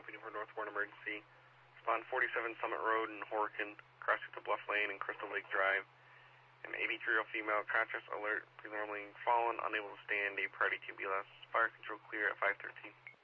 LAPD for Northbound Emergency. Respond 47 Summit Road in Horicon, crossing to Bluff Lane and Crystal Lake Drive. An 83-year-old female, conscious, alert, prenormally fallen, unable to stand, a priority TBLS. Fire control clear at 513.